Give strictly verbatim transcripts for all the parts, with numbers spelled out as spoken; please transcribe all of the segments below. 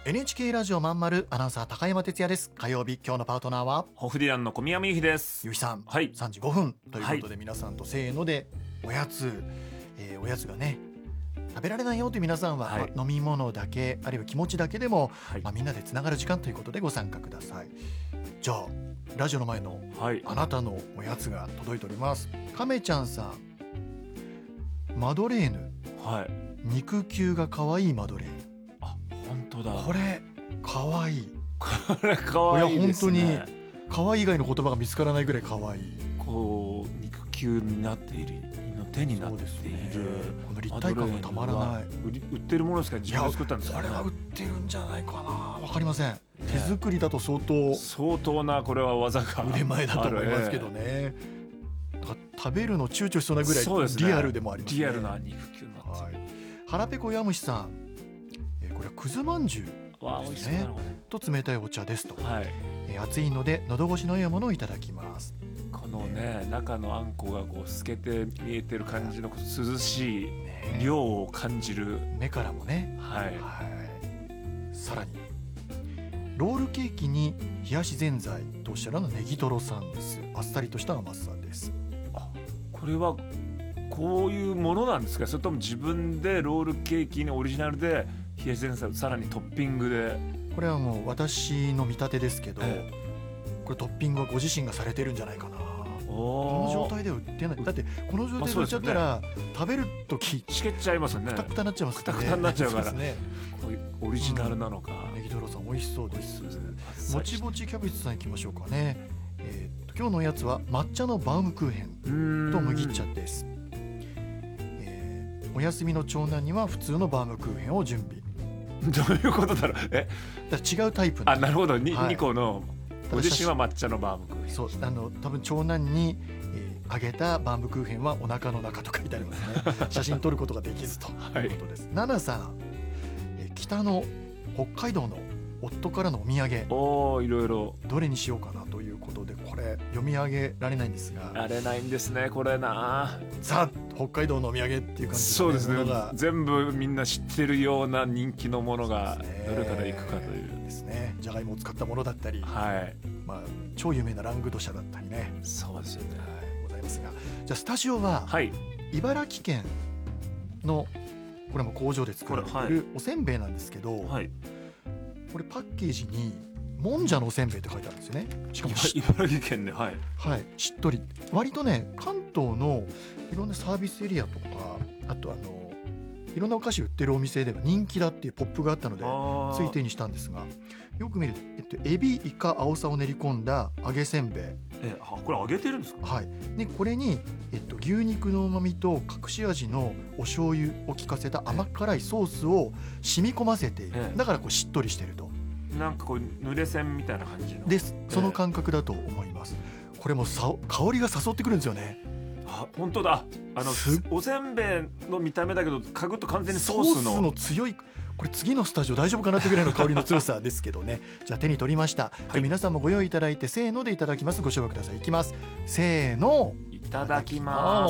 エヌエイチケー ラジオまんまるアナウンサー高山哲也です。火曜日、今日のパートナーはホフディランの小宮山由紀です。 ゆきさん、 はい、 さんじごふんということで、 はい、 皆さんとせーのでおやつ、えー、おやつがね食べられないよという皆さんは、はい、まあ、飲み物だけあるいは気持ちだけでも、はい、まあ、みんなでつながる時間ということでご参加ください。じゃあラジオの前のあなたのおやつが届いております。亀ちゃんさん、マドレーヌ、 はい、 肉球が可愛いマドレーヌ。 あ、本当だ。 これ可愛い。 これ可愛いですね。 いや本当に可愛い以外の言葉が見つからないぐらい可愛い。 こう肉球になっているの手になっている、ね、 この立体感がたまらない。 売ってるものですから自分で作ったんですかね。 これは売ってるんじゃないかな、わかりません、ね、手作りだと相当相当なこれは技が腕前だと思いますけどね。だから食べるの躊躇しそうなぐらいリアルでもありますね。 リアルな肉球になっている、はい、 腹ペコヤムシさん、えー、これはくずまんじゅうですね、と冷たいお茶ですと、はい、えー、暑いので喉越しの良いものをいただきます。 このね、中のあんこがこう透けて見えてる感じの涼しい量を感じる、 ね、目からもね、 はい、はい、 さらにロールケーキに冷やしぜんざいとおっしゃるのネギトロさんです。あっさりとした甘さです。 あ、これはこういうものなんですか。それとも自分でロールケーキにオリジナルで冷やしぜんざいをさらにトッピングで。 これはもう私の見立てですけど、ええ、これトッピングはご自身がされてるんじゃないかな。この状態では売ってない。だってこの状態で売っちゃったら、まあね、食べるときしけっちゃいますよね。 くたくたになっちゃいますね。 くたくたになっちゃうからね。こういうオリジナルなのか、 うん、ネギトロさん美味しそうです。もちもちキャベツさん行きましょうかね。えー、今日のおやつは抹茶のバウムクーヘンと麦茶です。えー、お休みの長男には普通のバウムクーヘンを準備。 どういうことだろう。え、 だから違うタイプの。 あ、なるほど。 に,、はい、にこのご自身は抹茶のバウムクーヘン。 そう、あの多分長男に、えー、あげたバウムクーヘンはお腹の中と書いてありますね。写真撮ることができずということです。ナナ、はい、さん、えー、北の北海道の夫からのお土産、 おー、いろいろどれにしようかなということで、これ読み上げられないんですが、 られないんですねこれな。 さあ北海道のお土産っていう感じで、ね、 そうですね、全部みんな知ってるような人気のものがどれからいくかというですね。じゃがいもを使ったものだったり、はい、まあ、超有名なラングドシャだったりね。 そうですよね、 はい、ございますが、じゃあスタジオは、はい、茨城県のこれも工場で作られているおせんべいなんですけど、はい、これパッケージにもんじゃのおせんべいって書いてあるんですよね。しかも茨城県で、はい、 はい、しっとり、割とね関東のいろんなサービスエリアとか、あとあのいろんなお菓子売ってるお店では人気だっていうポップがあったのでつい手にしたんですが、よく見ると、えっと、エビ、イカ、アオサを練り込んだ揚げせんべい。 え、あ、これ揚げてるんですか。 はい、でこれに、えっと、牛肉の旨味と隠し味のお醤油を効かせた甘辛いソースを染み込ませている、ええ、だからこうしっとりしてると、 なんかこう濡れせんみたいな感じのです。その感覚だと思います。これもさ香りが誘ってくるんですよね。 あ、本当だ。あのおせんべいの見た目だけど嗅ぐと完全にソース の, ソースの強い、これ次のスタジオ大丈夫かなってぐらいの香りの強さですけどね。じゃあ手に取りました、はい、皆さんもご用意いただいて、せーのでいただきます。ご賞味ください。いきます。せーの、 いただきます。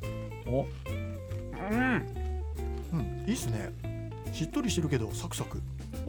お、うん、うん、いいっすね。しっとりしてるけどサクサク。